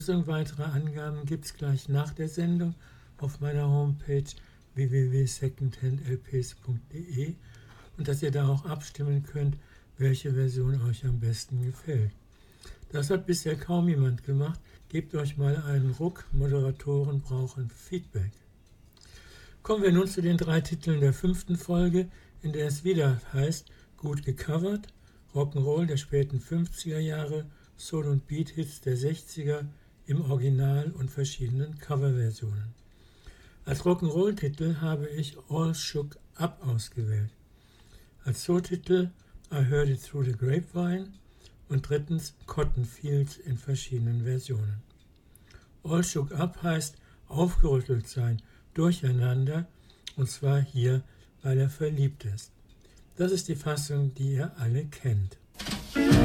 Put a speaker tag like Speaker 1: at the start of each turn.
Speaker 1: Weitere Angaben gibt es gleich nach der Sendung auf meiner Homepage www.secondhandlps.de und dass ihr da auch abstimmen könnt, welche Version euch am besten gefällt. Das hat bisher kaum jemand gemacht. Gebt euch mal einen Ruck, Moderatoren brauchen Feedback. Kommen wir nun zu den 3 Titeln der 5. Folge, in der es wieder heißt, gut gecovert, Rock'n'Roll der späten 50er Jahre, Soul- und Beat-Hits der 60er im Original und verschiedenen Coverversionen. Als Rock'n'Roll-Titel habe ich All Shook Up ausgewählt. Als Soul-Titel I Heard It Through the Grapevine und 3. Cotton Fields in verschiedenen Versionen. All Shook Up heißt aufgerüttelt sein, durcheinander, und zwar hier, weil er verliebt ist. Das ist die Fassung, die ihr alle kennt.